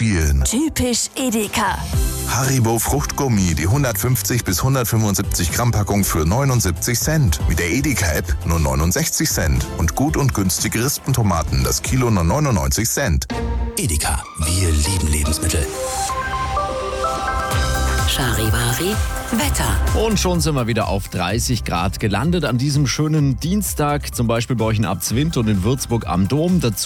spielen. Typisch Edeka. Haribo Fruchtgummi, die 150 bis 175 Gramm Packung für 79 Cent. Mit der Edeka-App nur 69 Cent. Und gut und günstige Rispentomaten, das Kilo nur 99 Cent. Edeka, wir lieben Lebensmittel. Charivari Wetter. Und schon sind wir wieder auf 30 Grad gelandet an diesem schönen Dienstag, zum Beispiel bei euch in Abzwind und in Würzburg am Dom. Dazu